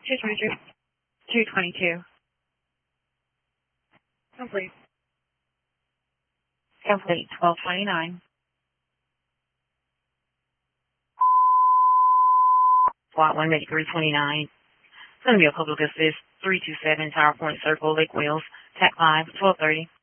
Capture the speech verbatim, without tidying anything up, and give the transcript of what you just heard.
two twenty-two. two twenty-two. Complete. Complete. twelve twenty-nine. Slot one, ready three twenty-nine. It's going to be a public assist, three two seven, Tower Point Circle, Lake Wales, T A C five, twelve thirty.